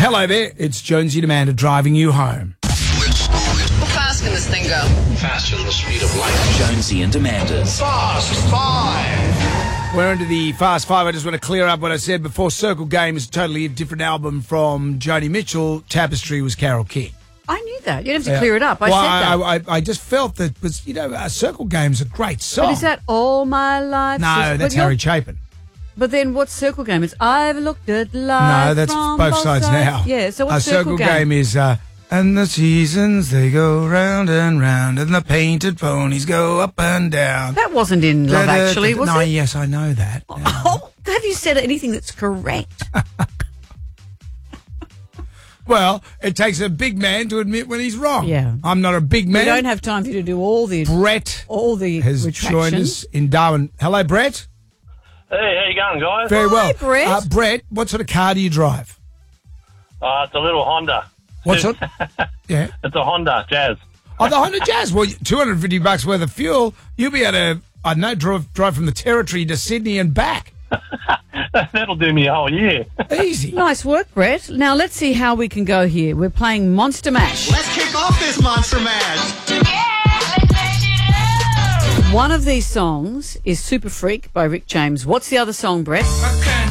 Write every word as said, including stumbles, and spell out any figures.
Hello there, it's Jonesy and Amanda driving you home. How fast can this thing go? Faster than the speed of light. Jonesy and Amanda's Fast Five. We're into the Fast Five. I just want to clear up what I said before. Circle Game is totally a different album from Joni Mitchell. Tapestry was Carole King. I knew that. You didn't have to Yeah. clear it up. I well, said I, that. I, I just felt that was, you know, a Circle Game's a great song. But is that All My Life? No, But that's you're- Harry Chapin. But then what's Circle Game? It's I've looked at life. No, that's from both sides now. Yeah, so what's a Circle, Circle Game? is, uh, and the seasons, they go round and round, and the painted ponies go up and down. That wasn't in Love Da, da, Actually, da, was no, it? yes, I know that. Yeah. Oh, have you said anything that's correct? Well, it takes a big man to admit when he's wrong. Yeah. I'm not a big man. We don't have time for you to do all the Brett all the has retractions. joined us in Darwin. Hello, Brett. Hey, how you going, guys? Very Hi, well. Brett. Uh, Brett, what sort of car do you drive? Uh, it's a little Honda. What sort? Yeah. It's a Honda Jazz. Oh, the Honda Jazz. Well, two hundred fifty bucks worth of fuel. You'll be able to, I don't know, drive, drive from the Territory to Sydney and back. That'll do me a whole year. Easy. Nice work, Brett. Now let's see how we can go here. We're playing Monster Mash. Let's kick off this Monster Mash. One of these songs is Super Freak by Rick James. What's the other song, Brett?